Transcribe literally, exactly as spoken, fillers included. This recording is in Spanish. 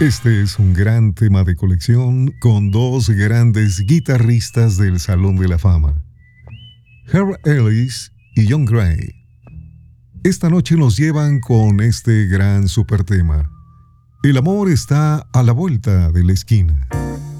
Este es un gran tema de colección con dos grandes guitarristas del Salón de la Fama, Herb Ellis y John Gray. Esta noche nos llevan con este gran supertema. El amor está a la vuelta de la esquina.